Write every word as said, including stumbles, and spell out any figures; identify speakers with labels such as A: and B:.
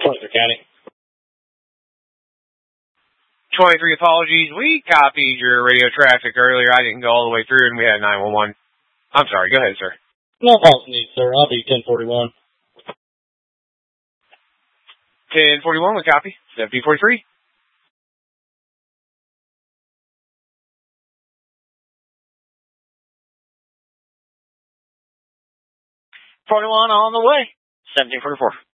A: twenty-three County.
B: twenty-three, apologies. We copied your radio traffic earlier. I didn't go all the way through, and we had nine one one. I'm sorry. Go ahead, sir.
A: No problem, sir. I'll be ten forty-one.
B: ten forty-one, we copy. seventeen forty-three. forty-one on the way. seventeen forty-four.